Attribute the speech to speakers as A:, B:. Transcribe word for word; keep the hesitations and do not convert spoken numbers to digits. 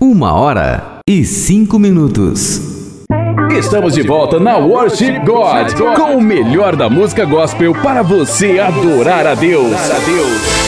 A: Uma hora e cinco minutos.
B: Estamos de volta na Worship God, com o melhor da música gospel para você adorar a Deus.